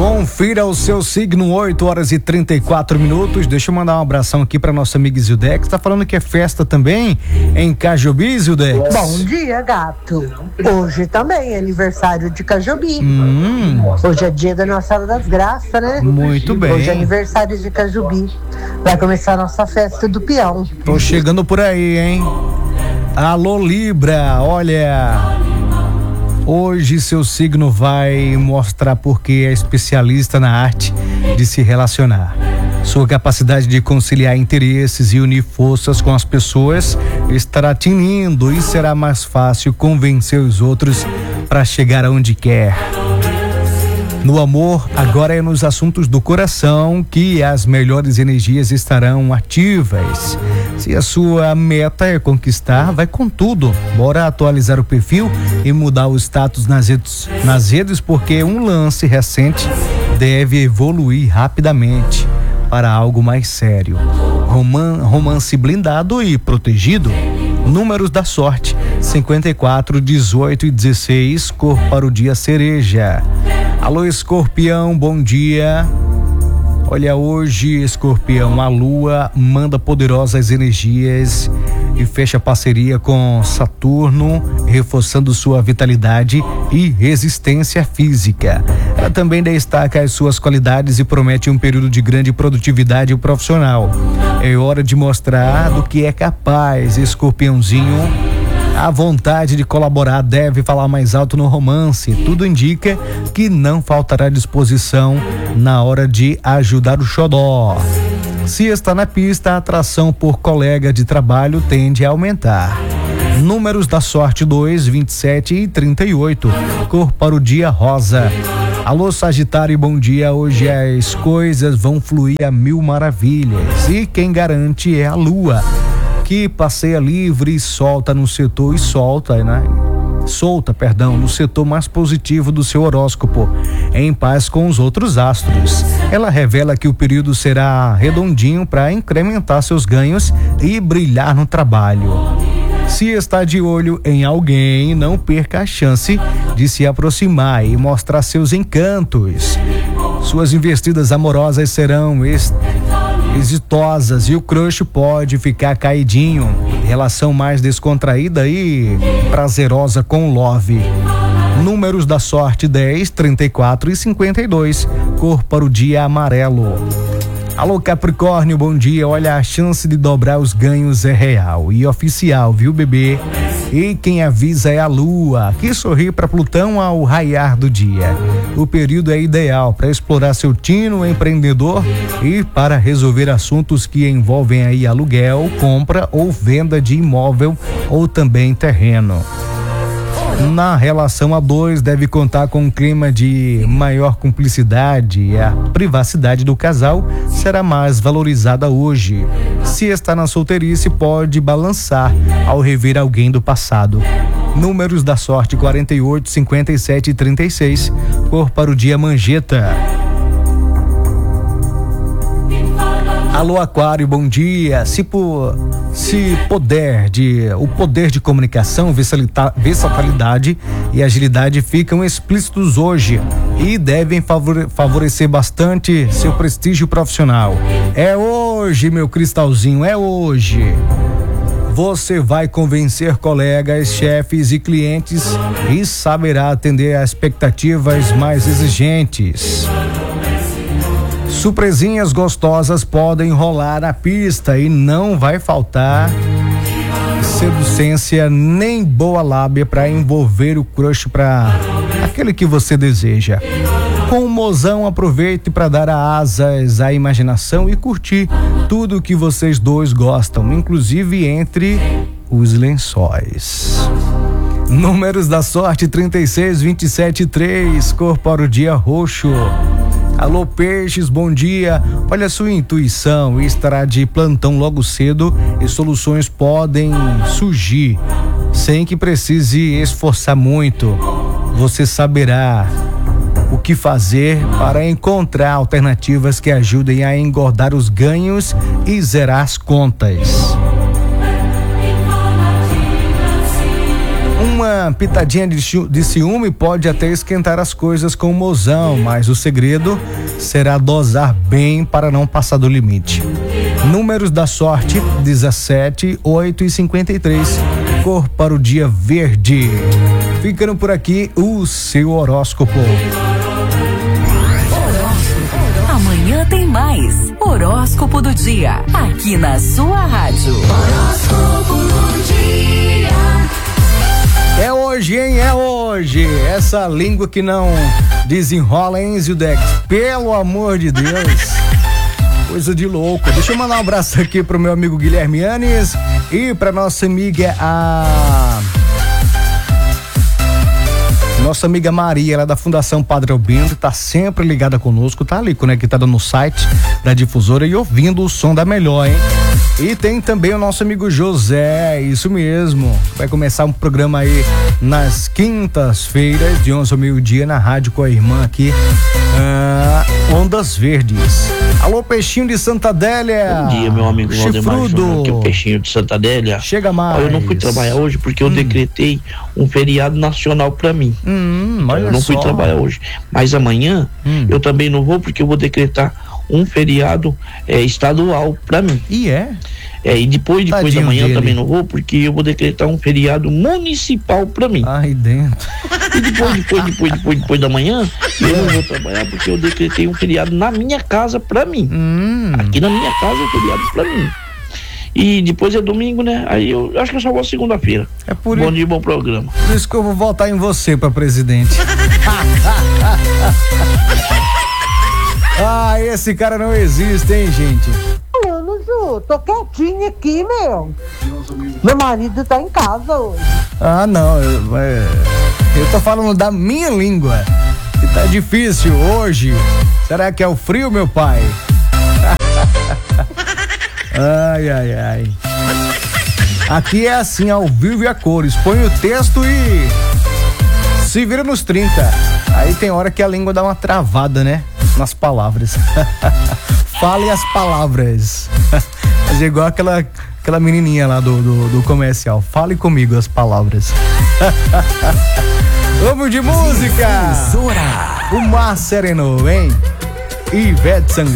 Confira o seu signo, 8h34. Deixa eu mandar um abração aqui pra nossa amiga Zildex. Tá falando que é festa também em Cajobi, Zildex? Bom dia, gato. Hoje também é aniversário de Cajobi. Hoje é dia da Nossa Senhora das Graças, né? Muito bem. Hoje é aniversário de Cajobi. Vai começar a nossa festa do peão. Tô chegando por aí, hein? Alô, Libra, olha... Hoje seu signo vai mostrar porque é especialista na arte de se relacionar. Sua capacidade de conciliar interesses e unir forças com as pessoas estará tinindo e será mais fácil convencer os outros para chegar aonde quer. No amor, agora é nos assuntos do coração que as melhores energias estarão ativas. Se a sua meta é conquistar, vai com tudo. Bora atualizar o perfil e mudar o status nas redes, porque um lance recente deve evoluir rapidamente para algo mais sério. Romance blindado e protegido. Números da sorte: 54, 18 e 16. Cor para o dia cereja. Alô, Escorpião, bom dia. Olha, hoje, Escorpião, a Lua manda poderosas energias e fecha parceria com Saturno, reforçando sua vitalidade e resistência física. Ela também destaca as suas qualidades e promete um período de grande produtividade profissional. É hora de mostrar do que é capaz, Escorpiãozinho. A vontade de colaborar deve falar mais alto no romance. Tudo indica que não faltará disposição na hora de ajudar o xodó. Se está na pista, a atração por colega de trabalho tende a aumentar. Números da sorte: 2, 27 e 38. Cor para o dia rosa. Alô, Sagitário, bom dia. Hoje as coisas vão fluir a mil maravilhas e quem garante é a Lua, que passeia livre e solta no setor no setor mais positivo do seu horóscopo, em paz com os outros astros. Ela revela que o período será redondinho para incrementar seus ganhos e brilhar no trabalho. Se está de olho em alguém, não perca a chance de se aproximar e mostrar seus encantos. Suas investidas amorosas serão exitosas e o crush pode ficar caidinho. Relação mais descontraída e prazerosa com o love. Números da sorte: 10, 34 e 52. Cor para o dia amarelo. Alô, Capricórnio, bom dia. Olha, a chance de dobrar os ganhos é real e oficial, viu, bebê? E quem avisa é a Lua, que sorri para Plutão ao raiar do dia. O período é ideal para explorar seu tino empreendedor e para resolver assuntos que envolvem aí aluguel, compra ou venda de imóvel ou também terreno. Na relação a dois, deve contar com um clima de maior cumplicidade e a privacidade do casal será mais valorizada hoje. Se está na solteirice, pode balançar ao rever alguém do passado. Números da sorte: 48, 57 e 36. Cor para o dia manjeta. Alô, Aquário, bom dia. O poder de comunicação, versatilidade e agilidade ficam explícitos hoje e devem favorecer bastante seu prestígio profissional. É hoje, meu cristalzinho, é hoje. Você vai convencer colegas, chefes e clientes e saberá atender às expectativas mais exigentes. Surpresinhas gostosas podem rolar na pista e não vai faltar seducência nem boa lábia para envolver o crush para aquele que você deseja. Com o mozão, aproveite para dar asas à imaginação e curtir tudo que vocês dois gostam, inclusive entre os lençóis. Números da sorte: 36, 27 e 3. Cor para o dia roxo. Alô, Peixes, bom dia. Olha, sua intuição estará de plantão logo cedo e soluções podem surgir sem que precise esforçar muito. Você saberá o que fazer para encontrar alternativas que ajudem a engordar os ganhos e zerar as contas. Uma Uma pitadinha de ciúme pode até esquentar as coisas com o mozão, mas o segredo será dosar bem para não passar do limite. Números da sorte: 17, 8 e 53. Cor para o dia verde. Ficando por aqui o seu horóscopo. Amanhã tem mais horóscopo do dia, aqui na sua rádio. Horóscopo do dia. É hoje, hein? É hoje. Essa língua que não desenrola, hein, Zildex? Pelo amor de Deus. Coisa de louco. Deixa eu mandar um abraço aqui pro meu amigo Guilherme Yanes e pra nossa amiga nossa amiga Maria, ela é da Fundação Padre Albino, tá sempre ligada conosco, tá ali conectada no site da difusora e ouvindo o som da melhor, hein? E tem também o nosso amigo José, isso mesmo, vai começar um programa aí nas quintas-feiras, de 11 ao meio-dia, na rádio com a irmã aqui, Ondas Verdes. Alô, Peixinho de Santa Adélia. Bom dia, meu amigo Chifrudo. Aqui é o Peixinho de Santa Adélia. Chega mais. Eu não fui trabalhar hoje porque eu decretei um feriado nacional pra mim. Eu não fui trabalhar hoje. Mas amanhã eu também não vou porque eu vou decretar um feriado estadual pra mim. E depois da manhã eu também não vou porque eu vou decretar um feriado municipal pra mim. Aí dentro. E depois da manhã eu não vou trabalhar porque eu decretei um feriado na minha casa pra mim. Aqui na minha casa é feriado pra mim. E depois é domingo, né? Aí eu acho que eu só vou segunda-feira. Bom dia, bom programa. Por isso que eu vou votar em você pra presidente. Esse cara não existe, hein, gente? Falando, Ju, tô quietinha aqui, meu. Meu marido tá em casa hoje. Não, eu tô falando da minha língua, que tá difícil hoje. Será que é o frio, meu pai? Ai. Aqui é assim, ao vivo e a cores. Põe o texto e se vira nos 30. Aí tem hora que a língua dá uma travada, né? Nas palavras. Fale as palavras. Mas é igual aquela menininha lá do comercial. Fale comigo as palavras. Vamos de música. O mar serenou, hein? Ivete Sangalo.